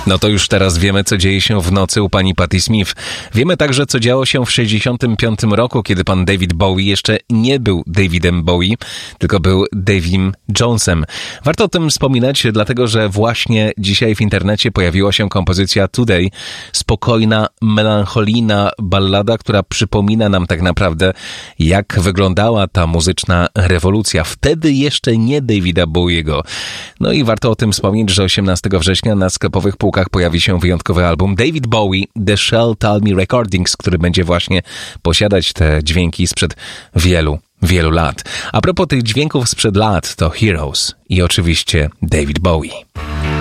No to już teraz wiemy, co dzieje się w nocy u pani Patti Smith. Wiemy także, co działo się w 1965 roku, kiedy pan David Bowie jeszcze nie był Davidem Bowie, tylko był Davim Jonesem. Warto o tym wspominać, dlatego że właśnie dzisiaj w internecie pojawiła się kompozycja Today, spokojna, melancholijna ballada, która przypomina nam tak naprawdę, jak wyglądała ta muzyczna rewolucja. Wtedy jeszcze nie Davida Bowiego. No i warto o tym wspomnieć, że 18 września na sklepowych półkach pojawi się wyjątkowy album David Bowie, The Shell Tell Me Recordings, który będzie właśnie posiadać te dźwięki sprzed wielu lat. A propos tych dźwięków sprzed lat, to Heroes i oczywiście David Bowie.